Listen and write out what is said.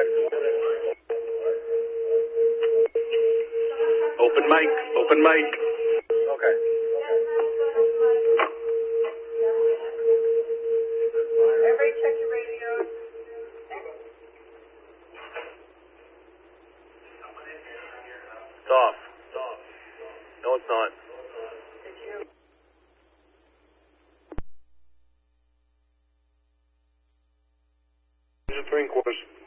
Open mic, open mic. Okay. Everybody check your radios. It's off. No, it's not. These are 3 quarters.